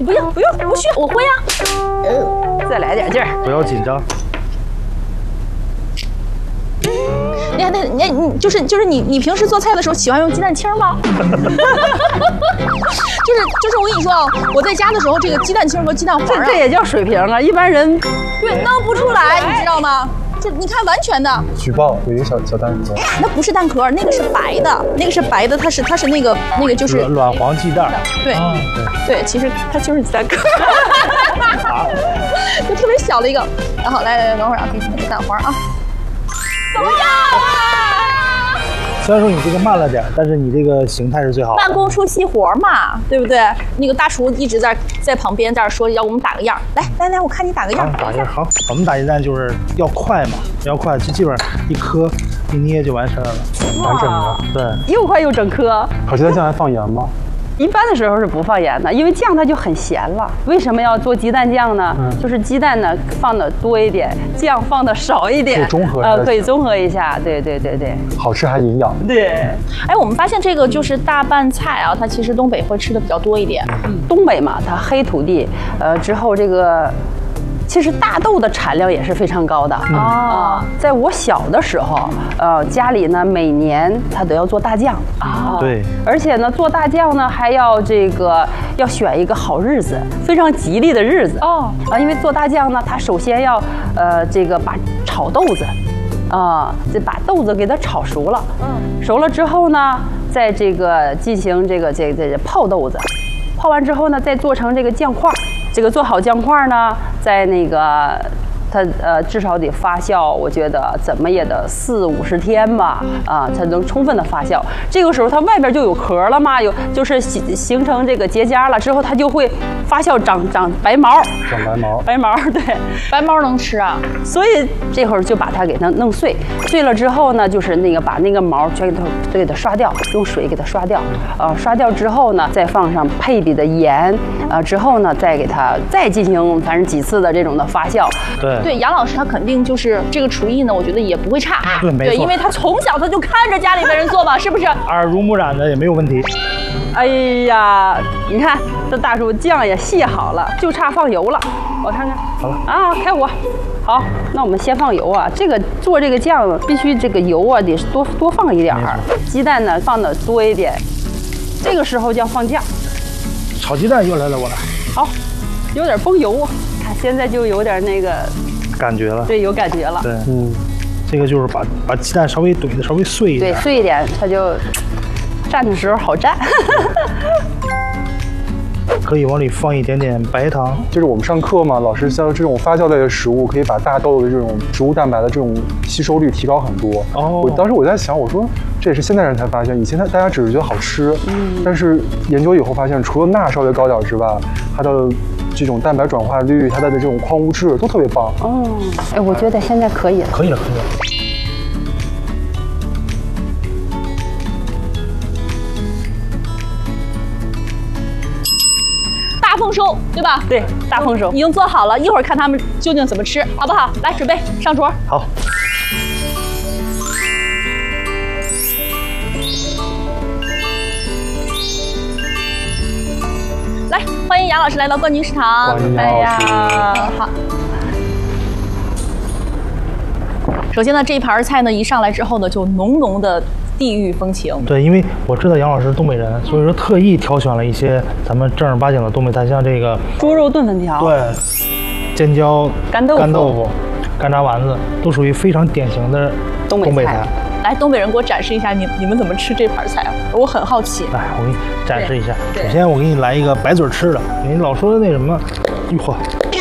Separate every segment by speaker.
Speaker 1: 不用，不需要，我会呀。再来点劲儿。
Speaker 2: 不要紧张。
Speaker 1: 你就是你平时做菜的时候喜欢用鸡蛋清吗？就是我跟你说啊，我在家的时候，这个鸡蛋清和鸡蛋黄
Speaker 3: 这也叫水平啊！一般人
Speaker 1: 对弄不出来，你知道吗？就你看完全的。
Speaker 4: 举报有一个小蛋壳，
Speaker 1: 那不是蛋壳，那个是白的，它是那个就是
Speaker 2: 卵黄鸡蛋。
Speaker 1: 对对，其实它就是鸡蛋壳，就特别小的一个。然后来等会儿啊，给你那个蛋黄啊。怎么样啊？
Speaker 2: 虽然说你这个慢了点，但是你这个形态是最好的。
Speaker 1: 慢工出细活嘛，对不对？那个大厨一直在旁边在这说要我们打个样，来，我看你打个样。
Speaker 2: 打个样好，我们打鸡蛋就是要快嘛，要快，就基本上一颗一捏就完事儿了，
Speaker 4: 完整的。
Speaker 2: 对，
Speaker 3: 又快又整颗。
Speaker 4: 烤鸡蛋酱还放盐吗？
Speaker 3: 一般的时候是不放盐的，因为酱它就很咸了。为什么要做鸡蛋酱呢？就是鸡蛋呢放的多一点，酱放的少一点，
Speaker 4: 可以中和
Speaker 3: 可以综合一下。对，
Speaker 4: 好吃还营养。
Speaker 3: 对。
Speaker 1: 哎，我们发现这个就是大拌菜啊，它其实东北会吃的比较多一点。
Speaker 3: 东北嘛，它黑土地，之后这个。其实大豆的产量也是非常高的在我小的时候，家里呢每年它都要做大酱
Speaker 2: 对，
Speaker 3: 而且呢做大酱呢还要要选一个好日子，非常吉利的日子因为做大酱呢，它首先要把炒豆子就把豆子给它炒熟了，熟了之后呢，再进行泡豆子，泡完之后呢，再做成这个酱块。做好酱块呢，在它至少得发酵，我觉得怎么也得40-50天吧，才能充分的发酵。这个时候它外边就有壳了嘛，就是形成这个结痂了之后，它就会发酵长白毛。
Speaker 4: 长白毛。
Speaker 3: 白毛对，
Speaker 1: 白毛能吃啊。
Speaker 3: 所以这会儿就把它给它弄碎，碎了之后呢，就是把那个毛全给它刷掉，用水给它刷掉。刷掉之后呢，再放上配比的盐，之后呢，再进行反正几次的这种的发酵。
Speaker 1: 对，杨老师他肯定就是这个厨艺呢，我觉得也不会差。
Speaker 2: 对，
Speaker 1: 因为他从小他就看着家里的人做嘛，是不是？
Speaker 2: 耳濡目染的也没有问题。
Speaker 3: 哎呀，你看这大叔酱也卸好了，就差放油了。我看看，
Speaker 2: 好了
Speaker 3: 啊，开火。好，那我们先放油啊。做这个酱必须这个油啊得多放一点儿，鸡蛋呢放的多一点。这个时候就要放酱。
Speaker 2: 炒鸡蛋又来了，我来。
Speaker 3: 好，有点崩油，看现在就有点那个
Speaker 2: 感觉了。
Speaker 3: 对，有感觉了。
Speaker 2: 对，这个就是把鸡蛋稍微怼的稍微碎一点。
Speaker 3: 对，碎一点，它就蘸的时候好蘸。
Speaker 2: 可以往里放一点点白糖。
Speaker 4: 就是我们上课嘛，老师教这种发酵类的食物，可以把大豆的这种植物蛋白的这种吸收率提高很多。当时我在想，我说这也是现代人才发现，以前大家只是觉得好吃，但是研究以后发现，除了钠稍微高点之外，它的这种蛋白转化率，它的这种矿物质都特别棒。
Speaker 3: 哎，我觉得现在可以了。
Speaker 2: 可以了。
Speaker 1: 大丰收，对吧？
Speaker 3: 对，大丰收
Speaker 1: 已经做好了，一会儿看他们究竟怎么吃，好不好？来，准备上桌。
Speaker 2: 好。
Speaker 1: 来，欢迎杨老师来到冠军食堂。
Speaker 4: 欢迎杨老师。
Speaker 1: 好。首先呢，这一盘菜呢一上来之后呢，就浓浓的地域风情。
Speaker 2: 对，因为我知道杨老师是东北人，所以说特意挑选了一些咱们正儿八经的东北菜，像这个
Speaker 3: 猪肉炖粉条，
Speaker 2: 对，尖椒
Speaker 3: 干豆
Speaker 2: 腐、干炸丸子，都属于非常典型的东北菜。
Speaker 1: 来，东北人给我展示一下你们怎么吃这盘菜啊？我很好奇。
Speaker 2: 来，我给你展示一下。首先我给你来一个白嘴吃的，你老说的那什么，一嚯，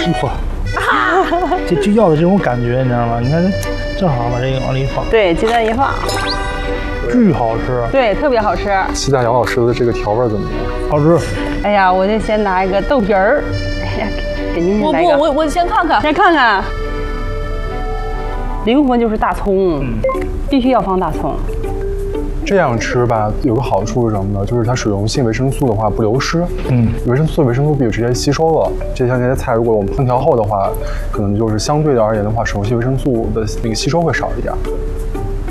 Speaker 2: 这就要的这种感觉，你知道吗？你看正好把这个往里一放，
Speaker 3: 对，鸡蛋一放，
Speaker 2: 巨好吃。
Speaker 3: 对，特别好吃。
Speaker 4: 期待杨老师的这个调味怎么样？
Speaker 2: 好吃。
Speaker 3: 哎呀，我就先拿一个豆皮儿，哎呀，给您来一个。
Speaker 1: 我先看看。
Speaker 3: 先看看。灵魂就是大葱，必须要放大葱。
Speaker 4: 这样吃吧，有个好处是什么呢？就是它水溶性维生素的话不流失。维生素B直接吸收了。这像这些菜，如果我们烹调后的话，可能就是相对的而言的话，水溶性维生素的那个吸收会少一点。